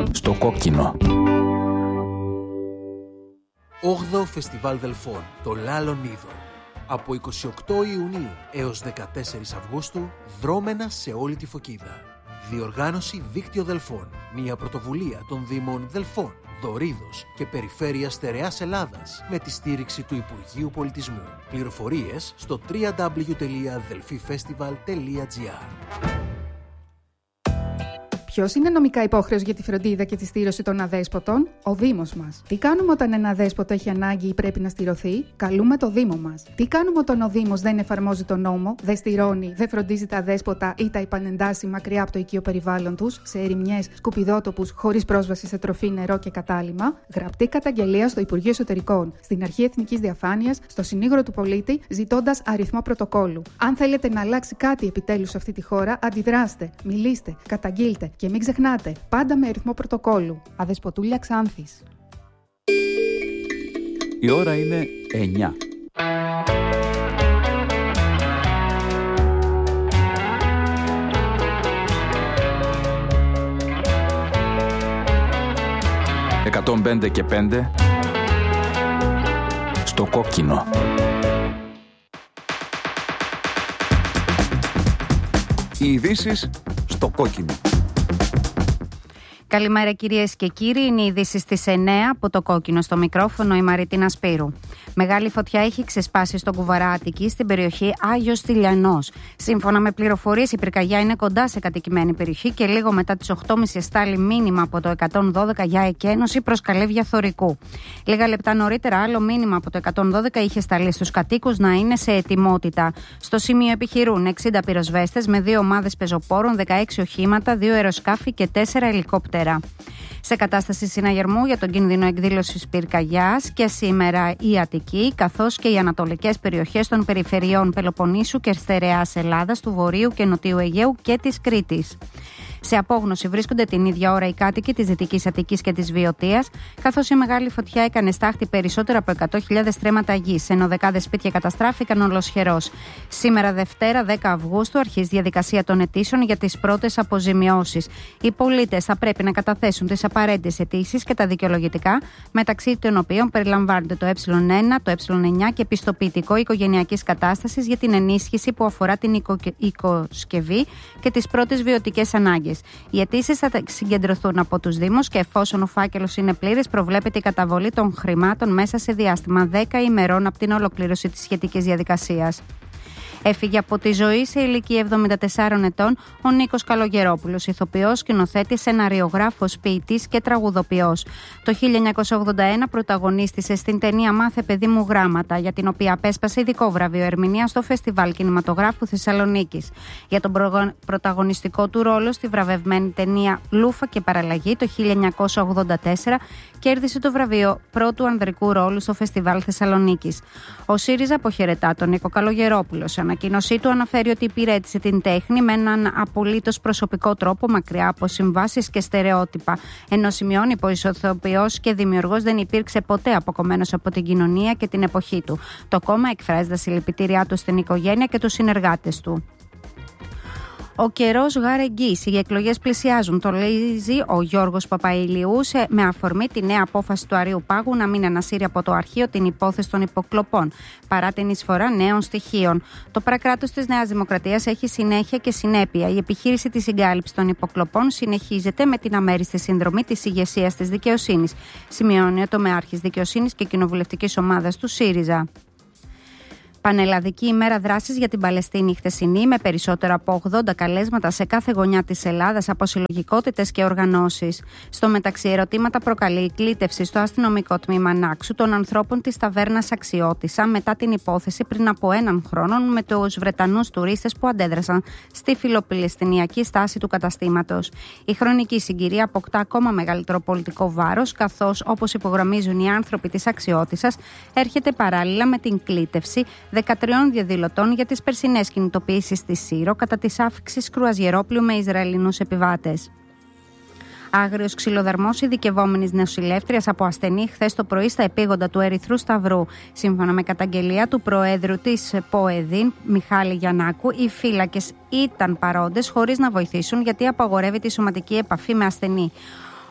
Στο κόκκινο. 8ο Φεστιβάλ Δελφών, το Λάλον Είδωρ. Από 28 Ιουνίου έως 14 Αυγούστου, δρόμενα σε όλη τη Φωκίδα. Διοργάνωση Δίκτυο Δελφών, μια πρωτοβουλία των Δήμων Δελφών, Δωρίδος και Περιφέρειας Στερεάς Ελλάδας με τη στήριξη του Υπουργείου Πολιτισμού. Πληροφορίες στο www.delfifestival.gr. Ποιος είναι νομικά υπόχρεος για τη φροντίδα και τη στήρωση των αδέσποτων? Ο Δήμος μας. Τι κάνουμε όταν ένα αδέσποτο έχει ανάγκη ή πρέπει να στηρωθεί? Καλούμε το Δήμο μας. Τι κάνουμε όταν ο Δήμος δεν εφαρμόζει τον νόμο, δεν στηρώνει, δεν φροντίζει τα αδέσποτα ή τα επανεντάσσει μακριά από το οικείο περιβάλλον τους, σε ερημιές, σκουπιδότοπους, χωρίς πρόσβαση σε τροφή, νερό και κατάλυμμα? Γραπτή καταγγελία στο Υπουργείο Εσωτερικών, στην Αρχή Εθνικής Διαφάνειας, στο Συνήγορο του Πολίτη, ζητώντας αριθμό πρωτοκόλου. Αν θέλετε να αλλάξει κάτι επιτέλους σε αυτή τη χώρα, αντιδράστε, μιλήστε, καταγγείλτε. Και μην ξεχνάτε, πάντα με αριθμό πρωτοκόλου. Αδεσποτούλια Ξάνθης. Η ώρα είναι 9. «105 και 5» στο κόκκινο. Οι ειδήσεις στο κόκκινο. Καλημέρα κυρίες και κύριοι, είναι οι ειδήσεις στις 9 από το κόκκινο. Στο μικρόφωνο η Μαριτίνα Σπύρου. Μεγάλη φωτιά έχει ξεσπάσει στον Κουβαρά Αττικής, στην περιοχή Άγιος Τηλιανός. Σύμφωνα με πληροφορίες, η πυρκαγιά είναι κοντά σε κατοικημένη περιοχή και λίγο μετά τις 8.30 εστάλει μήνυμα από το 112 για εκένωση προς Καλεύγια Θωρικού. Λίγα λεπτά νωρίτερα, άλλο μήνυμα από το 112 είχε σταλεί στους κατοίκους να είναι σε ετοιμότητα. Στο σημείο επιχειρούν 60 πυροσβέστες με 2 ομάδες πεζοπόρων, 16 οχήματα, 2 αεροσκάφη και 4 ελικόπτερα. Σε κατάσταση συναγερμού για τον κίνδυνο εκδήλωσης πυρκαγιάς και σήμερα η Αττική, καθώς και οι ανατολικές περιοχές των περιφερειών Πελοποννήσου και Στερεάς Ελλάδας, του Βορείου και Νοτιού Αιγαίου και της Κρήτης. Σε απόγνωση βρίσκονται την ίδια ώρα οι κάτοικοι της Δυτικής Αττικής και της Βιωτίας, καθώς η μεγάλη φωτιά έκανε στάχτη περισσότερα από 100.000 στρέμματα γης, ενώ δεκάδες σπίτια καταστράφηκαν ολοσχερώς. Σήμερα, Δευτέρα, 10 Αυγούστου, αρχίζει διαδικασία των αιτήσεων για τις πρώτες αποζημιώσεις. Οι πολίτες θα πρέπει να καταθέσουν τις απαραίτητες αιτήσεις και τα δικαιολογητικά, μεταξύ των οποίων περιλαμβάνονται το Ε1, το Ε9 και πιστοποιητικό οικογενειακής κατάστασης για την ενίσχυση που αφορά την οικοσκευή και τις πρώτες βιωτικές ανάγκες. Οι αιτήσεις θα συγκεντρωθούν από τους Δήμους και εφόσον ο φάκελος είναι πλήρης, προβλέπεται η καταβολή των χρημάτων μέσα σε διάστημα 10 ημερών από την ολοκλήρωση της σχετικής διαδικασίας. Έφυγε από τη ζωή σε ηλικία 74 ετών ο Νίκος Καλογερόπουλος, ηθοποιός, σκηνοθέτης, σεναριογράφος, ποιητής και τραγουδοποιός. Το 1981 πρωταγωνίστησε στην ταινία «Μάθε παιδί μου γράμματα», για την οποία απέσπασε ειδικό βραβείο ερμηνείας στο Φεστιβάλ Κινηματογράφου Θεσσαλονίκης. Για τον πρωταγωνιστικό του ρόλο στη βραβευμένη ταινία «Λούφα και παραλλαγή» το 1984 κέρδισε το βραβείο πρώτου ανδρικού ρόλου στο Φεστιβάλ Θεσσαλονίκης. Ο ΣΥΡΙΖΑ αποχαιρετά τον Νίκο Καλογερόπουλο. Σε ανακοίνωσή του αναφέρει ότι υπηρέτησε την τέχνη με έναν απολύτως προσωπικό τρόπο, μακριά από συμβάσεις και στερεότυπα. Ενώ σημειώνει πως ο ηθοποιός και δημιουργός δεν υπήρξε ποτέ αποκομμένος από την κοινωνία και την εποχή του. Το κόμμα εκφράζει τα συλληπιτήριά του στην οικογένεια και τους συνεργάτες του. Ο καιρός γάρε εγγύηση. Οι εκλογές πλησιάζουν. Το λέει ο Γιώργος Παπαηλιού με αφορμή τη νέα απόφαση του Αρείου Πάγου να μην ανασύρει από το αρχείο την υπόθεση των υποκλοπών, παρά την εισφορά νέων στοιχείων. Το παρακράτος της Νέας Δημοκρατίας έχει συνέχεια και συνέπεια. Η επιχείρηση της συγκάλυψης των υποκλοπών συνεχίζεται με την αμέριστη συνδρομή της ηγεσίας της δικαιοσύνης, σημειώνει ο τομεάρχης δικαιοσύνης και κοινοβουλευτικής ομάδας του ΣΥΡΙΖΑ. Πανελλαδική ημέρα δράσης για την Παλαιστίνη χθεσινή, με περισσότερα από 80 καλέσματα σε κάθε γωνιά της Ελλάδας από συλλογικότητες και οργανώσεις. Στο μεταξύ, ερωτήματα προκαλεί η κλήτευση στο αστυνομικό τμήμα Νάξου των ανθρώπων της ταβέρνας Αξιώτισσα μετά την υπόθεση πριν από έναν χρόνο με τους Βρετανούς τουρίστες που αντέδρασαν στη φιλοπαλαιστινιακή στάση του καταστήματος. Η χρονική συγκυρία αποκτά ακόμα μεγαλύτερο πολιτικό βάρος, καθώς, όπως υπογραμμίζουν οι άνθρωποι της Αξιώτισσας, έρχεται παράλληλα με την κλήτευση 13 διαδηλωτών για τις περσινές κινητοποιήσεις στη Σύρο κατά της άφιξης κρουαζιερόπλου με Ισραηλινούς επιβάτες. Άγριος ξυλοδαρμός ειδικευόμενης νοσηλεύτριας από ασθενή χθες το πρωί στα επίγοντα του Ερυθρού Σταυρού. Σύμφωνα με καταγγελία του Προέδρου της ΠΟΕΔΗΝ, Μιχάλη Γιαννάκου, οι φύλακες ήταν παρόντες χωρίς να βοηθήσουν γιατί απαγορεύει τη σωματική επαφή με ασθενή.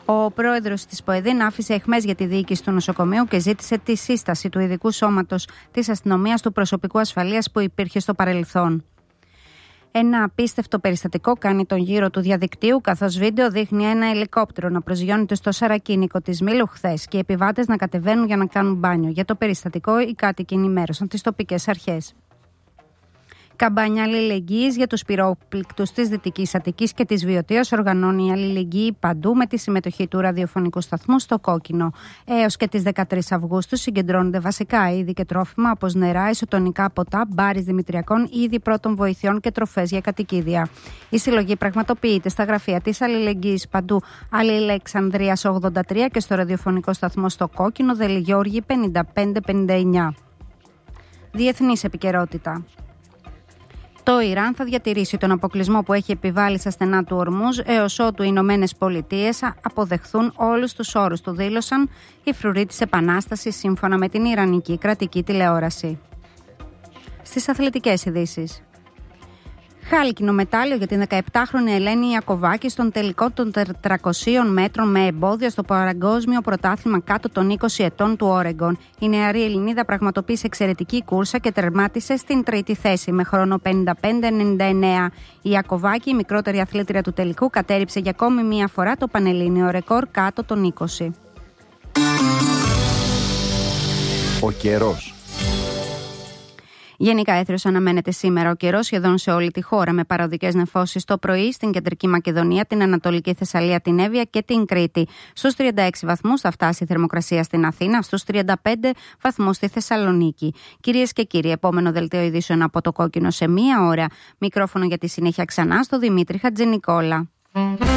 Ο πρόεδρος της ΠΟΕΔΗΝ άφησε εχμές για τη διοίκηση του νοσοκομείου και ζήτησε τη σύσταση του ειδικού σώματος της αστυνομίας του προσωπικού ασφαλείας που υπήρχε στο παρελθόν. Ένα απίστευτο περιστατικό κάνει τον γύρο του διαδικτύου, καθώς βίντεο δείχνει ένα ελικόπτερο να προσγειώνεται στο σαρακίνικο της Μήλου χθες και οι επιβάτες να κατεβαίνουν για να κάνουν μπάνιο. Για το περιστατικό, οι κάτοικοι ενημέρωσαν τις τοπικές αρχές. Καμπάνια αλληλεγγύης για τους πυρόπληκτους της Δυτικής Αττικής και της Βιωτίας οργανώνει αλληλεγγύη παντού με τη συμμετοχή του ραδιοφωνικού σταθμού στο Κόκκινο. Έως και τις 13 Αυγούστου συγκεντρώνονται βασικά είδη και τρόφιμα όπως νερά, ισοτονικά ποτά, μπάρις δημητριακών, είδη πρώτων βοηθειών και τροφές για κατοικίδια. Η συλλογή πραγματοποιείται στα γραφεία της αλληλεγγύης παντού Αλεξανδρίας 83 και στο ραδιοφωνικό σταθμό στο Κόκκινο Δελιγιώργη 55-59. Διεθνής επικαιρότητα. Το Ιράν θα διατηρήσει τον αποκλεισμό που έχει επιβάλει στα στενά του Ορμούζ έως ότου οι Ηνωμένες Πολιτείες αποδεχθούν όλους τους όρους του, δήλωσαν οι φρουροί της Επανάστασης σύμφωνα με την Ιρανική κρατική τηλεόραση. Στις αθλητικές ειδήσεις. Χάλκινο μετάλλιο για την 17χρονη Ελένη Ιακωβάκη στον τελικό των 400 μέτρων με εμπόδια στο παγκόσμιο πρωτάθλημα κάτω των 20 ετών του Όρεγκον. Η νεαρή Ελληνίδα πραγματοποίησε εξαιρετική κούρσα και τερμάτισε στην τρίτη θέση με χρόνο 55-99. Η Ιακωβάκη, η μικρότερη αθλήτρια του τελικού, κατέρριψε για ακόμη μία φορά το πανελλήνιο ρεκόρ κάτω των 20. Ο καιρός. Γενικά έθριος αναμένεται σήμερα ο καιρός σχεδόν σε όλη τη χώρα, με παροδικές νεφώσεις το πρωί στην Κεντρική Μακεδονία, την Ανατολική Θεσσαλία, την Εύβοια και την Κρήτη. Στους 36 βαθμούς θα φτάσει η θερμοκρασία στην Αθήνα, στους 35 βαθμούς στη Θεσσαλονίκη. Κυρίες και κύριοι, επόμενο δελτίο ειδήσεων από το Κόκκινο σε μία ώρα. Μικρόφωνο για τη συνέχεια ξανά στο Δημήτρη Χατζηνικόλα.